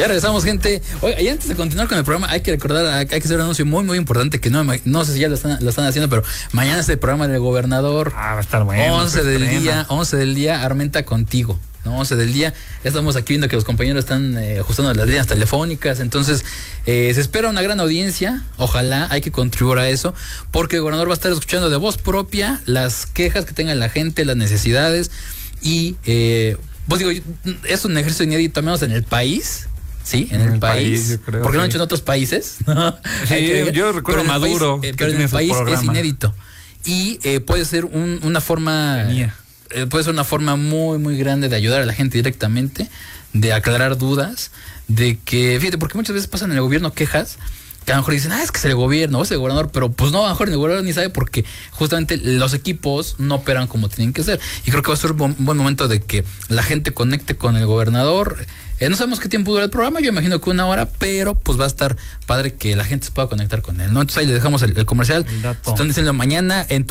Ya regresamos, gente. Oye, y antes de continuar con el programa, hay que recordar, hay que hacer un anuncio muy, muy importante que no sé si ya lo están haciendo, pero mañana es el programa del gobernador. Va a estar bueno. 11 del día, Armenta contigo. No, 11 del día. Ya estamos aquí viendo que los compañeros están ajustando las líneas telefónicas. Entonces, se espera una gran audiencia. Ojalá, hay que contribuir a eso, porque el gobernador va a estar escuchando de voz propia las quejas que tenga la gente, las necesidades. Y, pues digo, es un ejercicio inédito, al menos en el país. Sí, en el país. Yo creo, porque no lo han hecho en otros países. Sí, yo recuerdo Maduro. Pero en el país es inédito. Y puede ser una forma. Puede ser una forma muy, muy grande de ayudar a la gente directamente, de aclarar dudas, de que, fíjate, porque muchas veces pasan en el gobierno quejas que a lo mejor dicen, es que es el gobierno o es el gobernador, pero pues no, a lo mejor el gobernador ni sabe porque justamente los equipos no operan como tienen que ser. Y creo que va a ser un buen momento de que la gente conecte con el gobernador. No sabemos qué tiempo dura el programa, yo imagino que 1 hora, pero pues va a estar padre que la gente se pueda conectar con él, ¿no? Entonces ahí le dejamos el comercial. Están diciendo mañana. Entonces